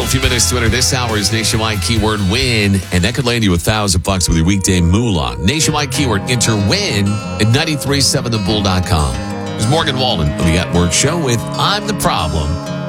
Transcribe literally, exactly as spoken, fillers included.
A few minutes to enter this hour's nationwide keyword win, and that could land you a thousand bucks with your weekday moolah. Nationwide keyword enter win at nine three seven the bull dot com. It's Morgan Walden of the At Work Show with I'm the Problem.